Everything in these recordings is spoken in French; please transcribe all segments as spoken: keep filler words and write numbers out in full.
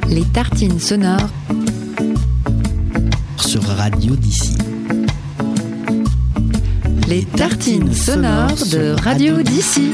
Les tartines sonores sur Radio d'ici. Les tartines sonores de Radio d'ici.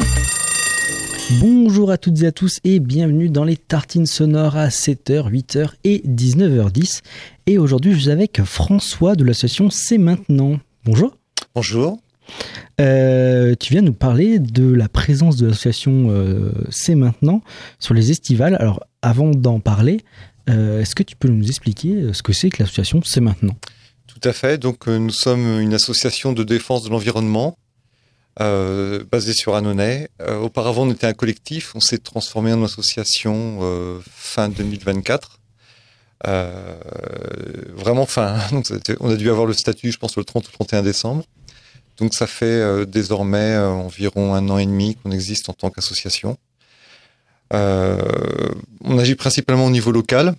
Bonjour à toutes et à tous et bienvenue dans les tartines sonores à sept heures, huit heures et dix-neuf heures dix. Et aujourd'hui, je suis avec François de l'association C'est Maintenant. Bonjour. Bonjour. Euh, tu viens nous parler de la présence de l'association euh, C'est Maintenant sur les estivales. Alors, avant d'en parler, euh, est-ce que tu peux nous expliquer ce que c'est que l'association C'est Maintenant ? Tout à fait. Donc, euh, nous sommes une association de défense de l'environnement euh, basée sur Annonay. Euh, auparavant, on était un collectif. On s'est transformé en association euh, fin deux mille vingt-quatre. Euh, vraiment fin. Donc, on a dû avoir le statut, je pense, le trente ou trente et un décembre. Donc ça fait euh, désormais euh, environ un an et demi qu'on existe en tant qu'association. Euh, on agit principalement au niveau local.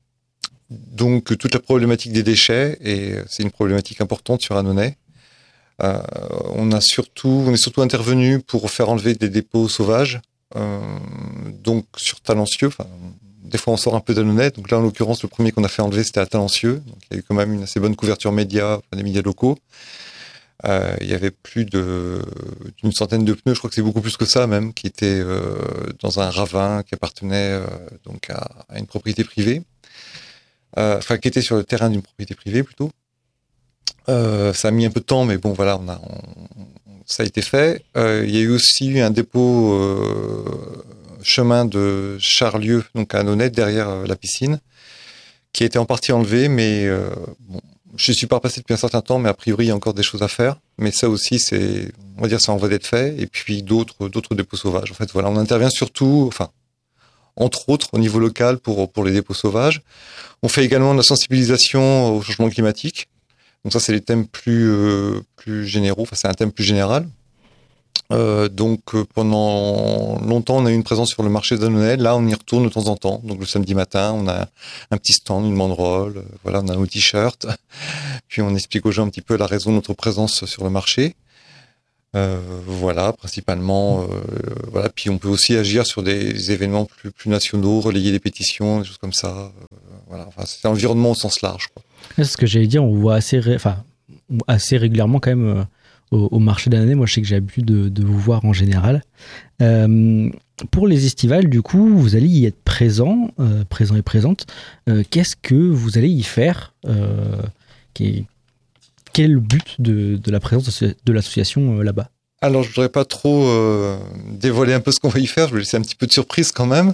Donc toute la problématique des déchets, et c'est une problématique importante sur Annonay. Euh, on a surtout, on est surtout intervenu pour faire enlever des dépôts sauvages. Euh, donc sur Talencieux, enfin, des fois on sort un peu d'Annonay. Donc là en l'occurrence le premier qu'on a fait enlever c'était à Talencieux. Donc il y a eu quand même une assez bonne couverture média, enfin, des médias locaux. Euh, il y avait plus de, d'une centaine de pneus, je crois que c'est beaucoup plus que ça même, qui étaient euh, dans un ravin qui appartenait euh, donc à, à une propriété privée, euh, enfin qui était sur le terrain d'une propriété privée plutôt. Euh, ça a mis un peu de temps, mais bon voilà, on a, on, ça a été fait. Euh, il y a eu aussi un dépôt euh, chemin de Charlieu, donc à Annonay, derrière euh, la piscine, qui a été en partie enlevé, mais euh, bon. Je suis pas repassé depuis un certain temps, mais a priori, il y a encore des choses à faire. Mais ça aussi, c'est, on va dire, ça en voie d'être fait. Et puis d'autres, d'autres dépôts sauvages. En fait, voilà, on intervient surtout, enfin, entre autres, au niveau local pour, pour les dépôts sauvages. On fait également de la sensibilisation au changement climatique. Donc ça, c'est les thèmes plus, euh, plus généraux. Enfin, c'est un thème plus général. Euh, donc euh, pendant longtemps on a eu une présence sur le marché d'Annonay. Là on y retourne de temps en temps, donc le samedi matin on a un petit stand, une banderole, euh, voilà, on a nos t-shirts, puis on explique aux gens un petit peu la raison de notre présence sur le marché. Euh, voilà, principalement, euh, voilà. Puis on peut aussi agir sur des événements plus, plus nationaux, relayer des pétitions, des choses comme ça. Euh, voilà, enfin, c'est l'environnement au sens large, quoi. C'est ce que j'allais dire, on voit assez, ré... enfin, assez régulièrement quand même euh, au, au marché d'Annonay. Moi je sais que j'ai l'habitude de, de vous voir en général. Euh, pour les estivales, du coup, vous allez y être présent, euh, présent et présente. Euh, qu'est-ce que vous allez y faire euh, qui... Quel est le but de, de la présence de l'association euh, là-bas ? Alors, je voudrais pas trop euh, dévoiler un peu ce qu'on va y faire. Je vais laisser un petit peu de surprise quand même.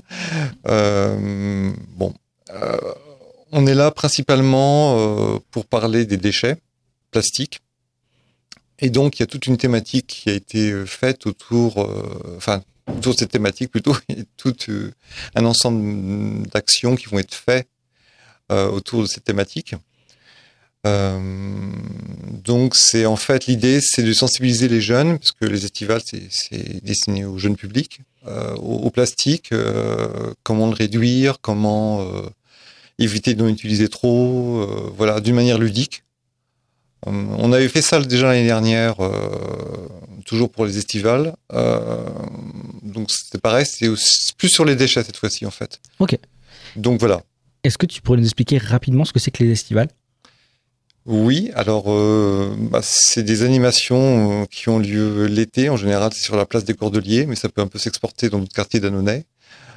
Euh, bon, euh, on est là principalement euh, pour parler des déchets plastiques. Et donc, il y a toute une thématique qui a été faite autour, euh, enfin, autour de cette thématique plutôt. Il y a tout euh, un ensemble d'actions qui vont être faites euh, autour de cette thématique. Euh, donc c'est en fait l'idée c'est de sensibiliser les jeunes parce que les estivales c'est, c'est destiné au jeune public euh, au, au plastique, euh, comment le réduire, comment euh, éviter de l'en utiliser trop, euh, voilà, d'une manière ludique. Euh, on avait fait ça déjà l'année dernière, euh, toujours pour les estivales. Euh, donc c'était pareil, c'est aussi, plus sur les déchets cette fois-ci en fait. Ok. Donc voilà. Est-ce que tu pourrais nous expliquer rapidement ce que c'est que les estivales ? Oui, alors euh, bah, c'est des animations euh, qui ont lieu l'été. En général, c'est sur la place des Cordeliers, mais ça peut un peu s'exporter dans d'autres quartiers d'Annonay,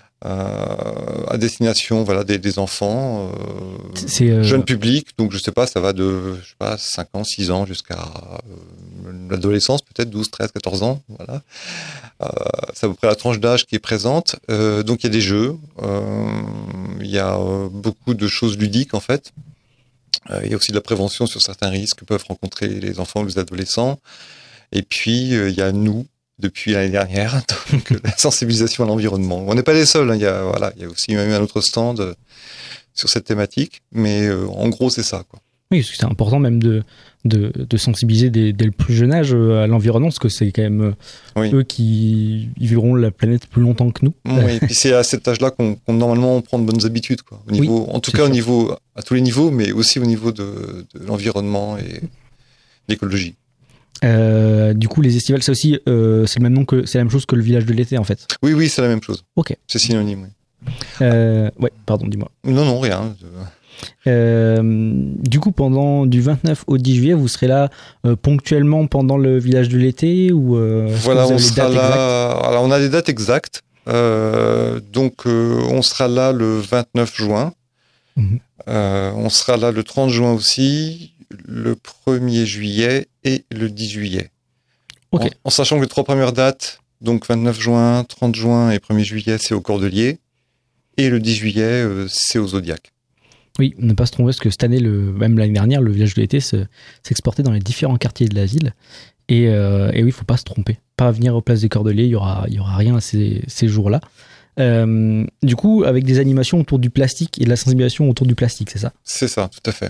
euh, à destination, voilà, des, des enfants, euh, c'est, euh... jeunes publics. Donc, je sais pas, ça va de, je sais pas, cinq ans, six ans jusqu'à euh, l'adolescence, peut-être douze, treize, quatorze ans, voilà. Euh, c'est à peu près la tranche d'âge qui est présente. Euh, donc, il y a des jeux, euh, il y a euh, beaucoup de choses ludiques en fait. Euh, il y a aussi de la prévention sur certains risques que peuvent rencontrer les enfants ou les adolescents. Et puis, euh, il y a nous, depuis l'année dernière, donc la sensibilisation à l'environnement. On n'est pas les seuls, hein. Il y a, voilà, il y a aussi même un autre stand euh, sur cette thématique. Mais euh, en gros, c'est ça, quoi. Oui, parce que c'est important même de, de, de sensibiliser dès, dès le plus jeune âge à l'environnement, parce que c'est quand même oui. eux qui vivront la planète plus longtemps que nous. Oui, et puis c'est à cet âge-là qu'on, qu'on normalement on prend de bonnes habitudes, quoi. Au niveau, oui, en tout cas sûr. Au niveau, à tous les niveaux, mais aussi au niveau de, de l'environnement et de l'écologie. Euh, du coup, les estivales, c'est aussi, euh, c'est le même nom que, c'est la même chose que le village de l'été, en fait. Oui, oui, c'est la même chose. Ok. C'est synonyme, oui. Euh, ouais, pardon, dis-moi. Non, non, rien. Euh, du coup, pendant du vingt-neuf au dix juillet, vous serez là euh, ponctuellement pendant le village de l'été ou euh, voilà, on sera là. Alors, on a des dates exactes. Euh, donc, euh, on sera là le vingt-neuf juin. Mmh. Euh, on sera là le trente juin aussi, le premier juillet et le dix juillet. Okay. En, en sachant que les trois premières dates, donc vingt-neuf juin, trente juin et premier juillet, c'est au Cordelier. Et le dix juillet, euh, c'est au Zodiac. Oui, ne pas se tromper, parce que cette année, le, même l'année dernière, le village de l'été se, s'exportait dans les différents quartiers de la ville. Et, euh, et oui, il ne faut pas se tromper. Pas venir aux places des Cordeliers, il n'y aura, y aura rien ces, ces jours-là. Euh, du coup, avec des animations autour du plastique et de la sensibilisation autour du plastique, c'est ça ? C'est ça, tout à fait.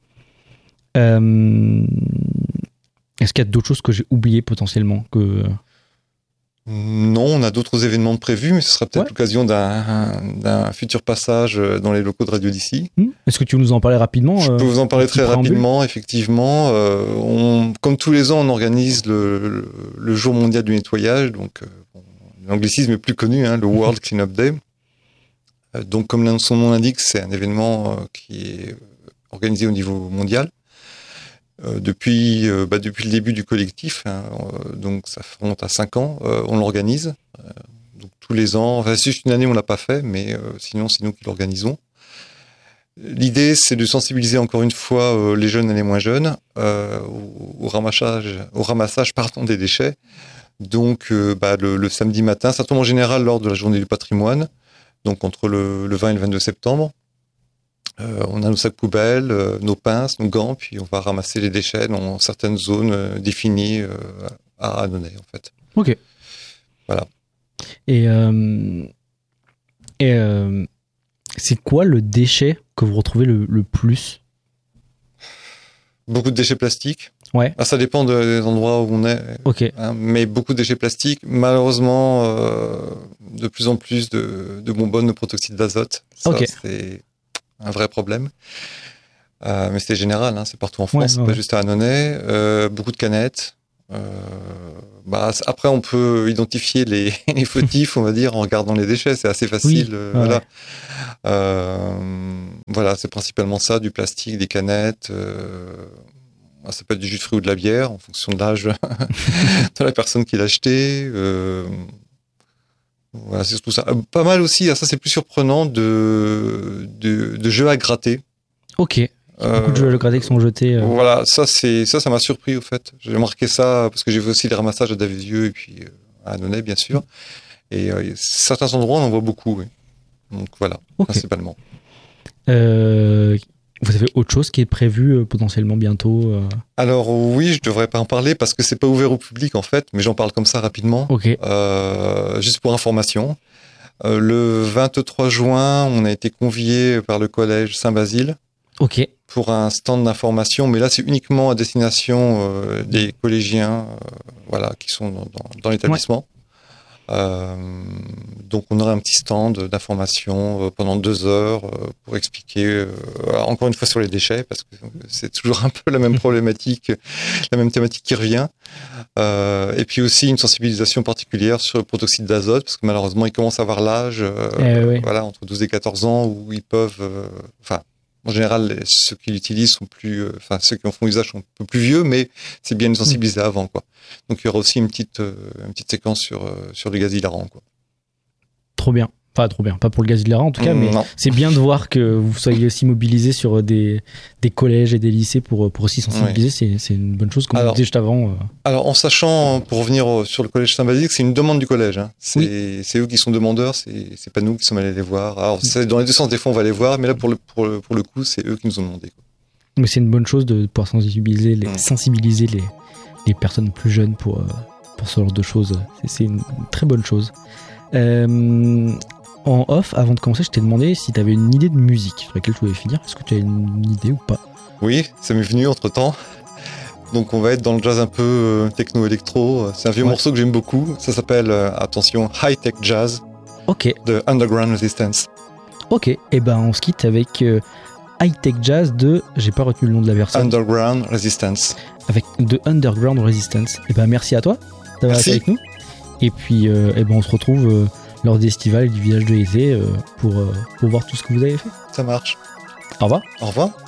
Euh, est-ce qu'il y a d'autres choses que j'ai oubliées potentiellement que... Non, on a d'autres événements prévus, mais ce sera peut-être ouais. l'occasion d'un, d'un futur passage dans les locaux de Radio d'ici. Mmh. Est-ce que tu veux nous en parler rapidement ? Je peux vous en parler très rapidement, effectivement. Euh, on, comme tous les ans, on organise le, le, le jour mondial du nettoyage, donc euh, bon, l'anglicisme est plus connu, hein, le World Cleanup Day. Euh, donc, comme son nom l'indique, c'est un événement euh, qui est organisé au niveau mondial. Euh, depuis, euh, bah, depuis le début du collectif, hein, euh, donc ça remonte à cinq ans, euh, on l'organise. Euh, donc tous les ans, enfin, c'est juste une année on l'a pas fait, mais euh, sinon c'est nous qui l'organisons. L'idée c'est de sensibiliser encore une fois euh, les jeunes et les moins jeunes euh, au, au ramassage, au ramassage pardon, des déchets. Donc euh, bah, le, le samedi matin, ça tombe en général lors de la journée du patrimoine, donc entre le, le vingt et le vingt-deux septembre. Euh, on a nos sacs poubelles, euh, nos pinces, nos gants, puis on va ramasser les déchets dans certaines zones euh, définies euh, à Annonay, en fait. Ok. Voilà. Et, euh, et euh, c'est quoi le déchet que vous retrouvez le, le plus ? Beaucoup de déchets plastiques. Ouais. Ah, ça dépend de, des endroits où on est. Ok. Hein, mais beaucoup de déchets plastiques. Malheureusement, euh, de plus en plus de, de bonbonnes de protoxyde d'azote. Ça, ok. C'est un vrai problème. Euh, mais c'est général, hein, c'est partout en France, ouais, c'est ouais. pas juste à Annonay. Euh, beaucoup de canettes. Euh, bah, après, on peut identifier les, les fautifs, on va dire, en regardant les déchets. C'est assez facile. Oui, euh, ouais. Voilà. Euh, voilà, c'est principalement ça, du plastique, des canettes. Euh, ça peut être du jus de fruits ou de la bière, en fonction de l'âge de la personne qui l'a acheté. Euh, Voilà, c'est tout ça. Pas mal aussi, ça c'est plus surprenant, de, de, de jeux à gratter. Ok. Euh, Beaucoup de jeux à gratter qui sont jetés. Euh... Voilà, ça c'est ça, ça m'a surpris au fait. J'ai remarqué ça parce que j'ai vu aussi les ramassages à Davézieux et puis euh, à Annonay bien sûr. Et euh, certains endroits on en voit beaucoup. Oui. Donc voilà, okay. Principalement. Euh, vous avez autre chose qui est prévu euh, potentiellement bientôt euh... Alors oui, je devrais pas en parler parce que c'est pas ouvert au public en fait, mais j'en parle comme ça rapidement. Ok. Euh, juste pour information. Euh, le vingt-trois juin, on a été convié par le collège Saint-Basile. Ok. Pour un stand d'information, mais là c'est uniquement à destination euh, des collégiens, euh, voilà, qui sont dans, dans, dans l'établissement. Ouais. Euh, donc on aura un petit stand d'information euh, pendant deux heures euh, pour expliquer euh, encore une fois sur les déchets parce que c'est toujours un peu la même problématique, la même thématique qui revient. Euh, et puis aussi une sensibilisation particulière sur le protoxyde d'azote parce que malheureusement ils commencent à avoir l'âge, euh, eh oui. voilà, entre douze et quatorze ans où ils peuvent, enfin. Euh, En général, les, ceux qui l'utilisent sont plus, enfin euh, ceux qui en font usage sont un peu plus vieux, mais c'est bien de sensibiliser mmh. avant, quoi. Donc il y aura aussi une petite, euh, une petite séquence sur euh, sur le gaz hilarant, quoi. Trop bien, enfin trop bien, pas pour le gaz hilarant en tout cas, mmh, mais non. C'est bien de voir que vous soyez aussi mobilisés sur des des collèges et des lycées pour pour aussi sensibiliser. Ouais. C'est c'est une bonne chose, comme alors, vous disiez juste avant. Euh... Alors en sachant, pour revenir sur le collège Saint-Basile, c'est une demande du collège. Hein. C'est oui. c'est eux qui sont demandeurs, c'est c'est pas nous qui sommes allés les voir. Alors c'est dans les deux sens, des fois on va les voir, mais là pour le pour le, pour le coup, c'est eux qui nous ont demandé, quoi. Mais c'est une bonne chose de pouvoir sensibiliser les mmh. sensibiliser les les personnes plus jeunes pour pour ce genre de choses. C'est, c'est une très bonne chose. Euh, en off, avant de commencer, je t'ai demandé si tu avais une idée de musique sur laquelle tu voulais finir. Est-ce que tu as une idée ou pas ? Oui, ça m'est venu entre temps. Donc on va être dans le jazz un peu euh, techno-électro. C'est un vieux ouais. morceau que j'aime beaucoup. Ça s'appelle, euh, attention, High Tech Jazz. Ok. De Underground Resistance. Ok, et eh ben on se quitte avec euh, High Tech Jazz de, j'ai pas retenu le nom de la personne. Underground Resistance. Avec de Underground Resistance. Et eh ben merci à toi d'avoir été avec nous. Et puis, euh, eh ben on se retrouve euh, lors des estivales du village de Hézé euh, pour, euh, pour voir tout ce que vous avez fait. Ça marche. Au revoir. Au revoir.